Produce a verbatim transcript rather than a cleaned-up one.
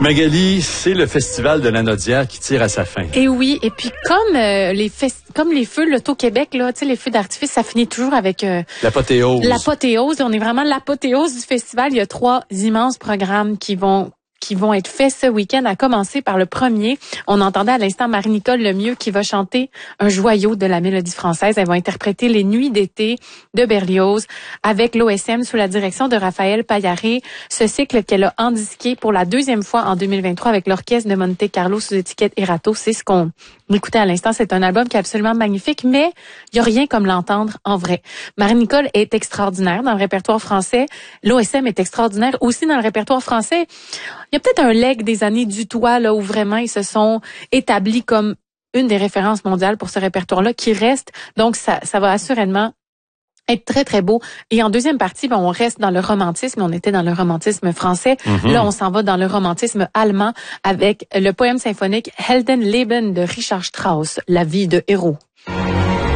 Magali, c'est le festival de la Naudière qui tire à sa fin. Et oui, et puis comme euh, les fest... comme les feux, l'Auto-Québec, là, tu sais, les feux d'artifice, ça finit toujours avec euh, l'apothéose. L'apothéose. On est vraiment l'apothéose du festival. Il y a trois immenses programmes qui vont qui vont être faits ce week-end, à commencer par le premier. On entendait à l'instant Marie-Nicole Lemieux qui va chanter un joyau de la mélodie française. Elle va interpréter Les Nuits d'été de Berlioz avec l'O S M sous la direction de Raphaël Paillaré. Ce cycle qu'elle a endisqué pour la deuxième fois en deux mille vingt-trois avec l'Orchestre de Monte Carlo sous étiquette Erato. C'est ce qu'on écoutait à l'instant. C'est un album qui est absolument magnifique, mais il y a rien comme l'entendre en vrai. Marie-Nicole est extraordinaire dans le répertoire français. L'O S M est extraordinaire aussi dans le répertoire français. Il y a peut-être un leg des années du toit là où vraiment ils se sont établis comme une des références mondiales pour ce répertoire-là qui reste. Donc ça, ça va assurément être très, très beau. Et en deuxième partie, ben, on reste dans le romantisme. On était dans le romantisme français. Mm-hmm. Là, on s'en va dans le romantisme allemand avec le poème symphonique Heldenleben de Richard Strauss, La vie de héros.